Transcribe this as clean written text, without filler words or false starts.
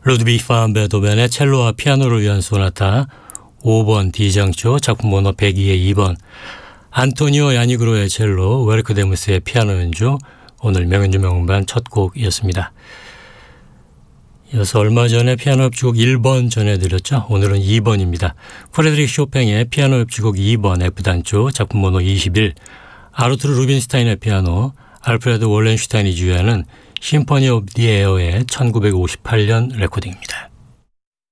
루드비히 반 베토벤의 첼로와 피아노를 위한 소나타 5번 D장조 작품 번호 102의 2번, 안토니오 야니그로의 첼로, 웨르크 데무스의 피아노 연주, 오늘 명연주 명음반 첫 곡이었습니다. 이어서 얼마 전에 피아노 협주곡 1번 전해드렸죠. 오늘은 2번입니다. 프레드릭 쇼팽의 피아노 협주곡 2번 F단조 작품 번호 21, 아르투르 루빈스타인의 피아노, 알프레드 월렌슈타인이 주연하는 심포니 오브 디 에어의 1958년 레코딩입니다.